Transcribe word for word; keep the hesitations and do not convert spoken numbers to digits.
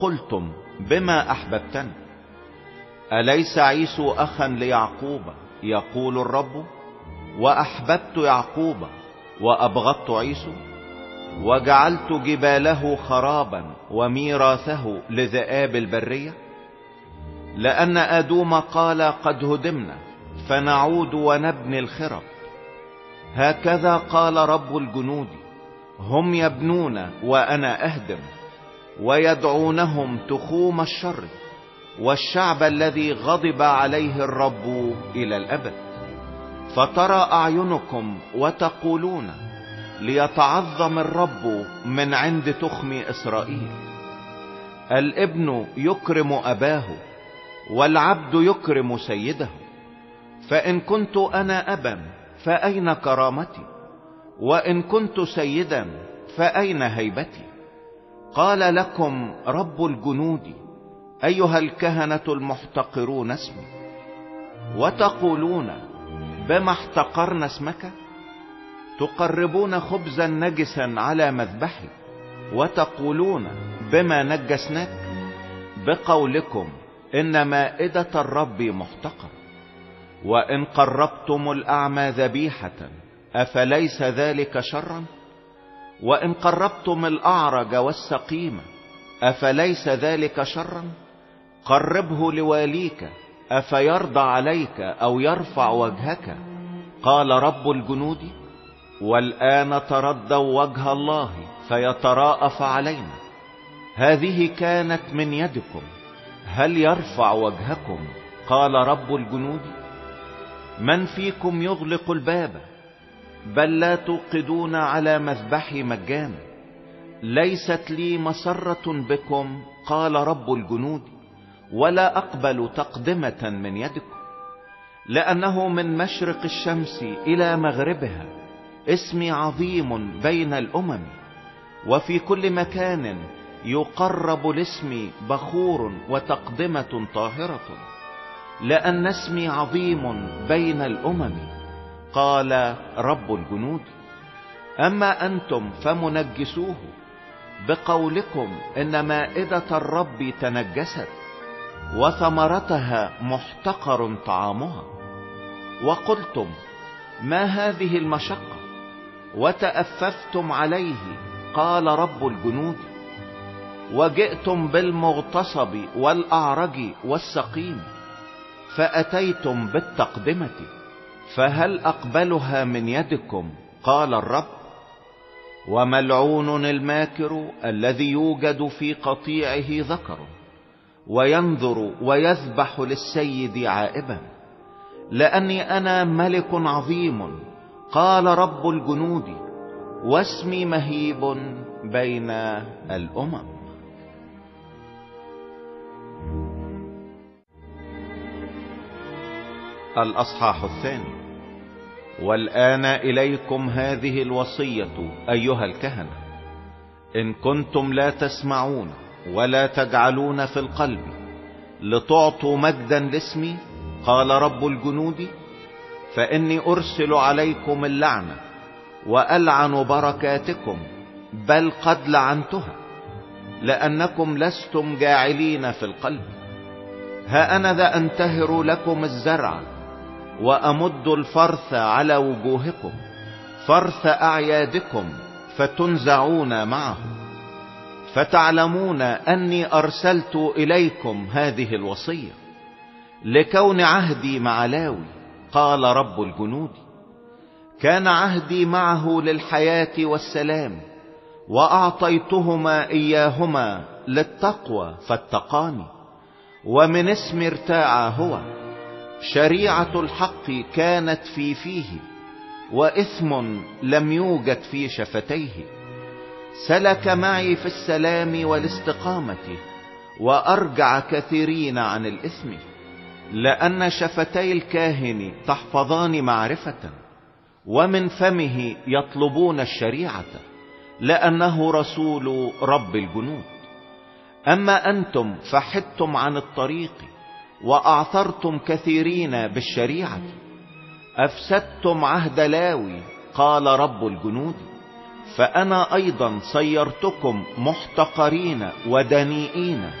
قلتم بما أحببتني؟ أليس عيسو أخا ليعقوب يقول الرب؟ وأحببت يعقوب وأبغضت عيسو، وجعلت جباله خرابا وميراثه لذئاب البرية. لأن أدوم قال قد هدمنا فنعود ونبني الخرب. هكذا قال رب الجنود: هم يبنون وأنا أهدم، ويدعونهم تخوم الشر، والشعب الذي غضب عليه الرب إلى الأبد. فترى أعينكم وتقولون: ليتعظم الرب من عند تخم إسرائيل. الابن يكرم أباه، والعبد يكرم سيده. فإن كنت أنا أبا فأين كرامتي؟ وإن كنت سيدا فأين هيبتي؟ قال لكم رب الجنود: أيها الكهنة المحتقرون اسمي. وتقولون: بما احتقرنا اسمك؟ تقربون خبزا نجسا على مذبحي، وتقولون: بما نجسناك؟ بقولكم إن مائدة الرب محتقر. وإن قربتم الأعمى ذبيحة أفليس ذلك شرا؟ وإن قربتم الأعرج والسقيم أفليس ذلك شرا؟ قربه لواليك أفيرضى عليك أو يرفع وجهك؟ قال رب الجنود. والآن تردوا وجه الله فيتراءف علينا. هذه كانت من يدكم، هل يرفع وجهكم؟ قال رب الجنود. من فيكم يغلق الباب؟ بل لا توقدون على مذبحي مجانا. ليست لي مسرة بكم، قال رب الجنود، ولا أقبل تقدمة من يدكم. لأنه من مشرق الشمس إلى مغربها اسمي عظيم بين الأمم، وفي كل مكان يقرب لاسمي بخور وتقدمة طاهرة، لأن اسمي عظيم بين الأمم، قال رب الجنود. أما أنتم فمنجسوه بقولكم إن مائدة الرب تنجست، وثمرتها محتقر طعامها. وقلتم: ما هذه المشقة؟ وتأففتم عليه، قال رب الجنود. وجئتم بالمغتصب والأعرج والسقيم، فأتيتم بالتقدمة، فهل أقبلها من يدكم؟ قال الرب. وملعون الماكر الذي يوجد في قطيعه ذكر، وينظر ويذبح للسيد عائبا، لأني أنا ملك عظيم، قال رب الجنود، واسمي مهيب بين الأمم. الأصحاح الثاني. والآن إليكم هذه الوصية أيها الكهنة: إن كنتم لا تسمعون ولا تجعلون في القلب لتعطوا مجدا لاسمي، قال رب الجنود، فإني أرسل عليكم اللعنة وألعن بركاتكم، بل قد لعنتها، لأنكم لستم جاعلين في القلب. ها أنا ذا أنتهر لكم الزرع وأمد الفرث على وجوهكم، فرث أعيادكم، فتنزعون معه. فتعلمون أني أرسلت إليكم هذه الوصية لكون عهدي مع لاوي، قال رب الجنود. كان عهدي معه للحياة والسلام، وأعطيتهما إياهما للتقوى فاتقاني، ومن اسم ارتاع هو. شريعة الحق كانت في فيه، وإثم لم يوجد في شفتيه. سلك معي في السلام والاستقامة، وأرجع كثيرين عن الإثم. لأن شفتي الكاهن تحفظان معرفة، ومن فمه يطلبون الشريعة، لأنه رسول رب الجنود. أما أنتم فحدتم عن الطريق، وأعثرتم كثيرين بالشريعة. أفسدتم عهد لاوي، قال رب الجنود، فأنا أيضا صيرتكم محتقرين ودنيئين